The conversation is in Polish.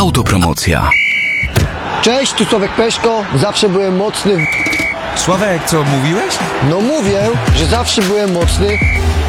Autopromocja. Cześć, tu Sławek Peszko. Zawsze byłem mocny. Sławek, co mówiłeś? No mówię, że zawsze byłem mocny.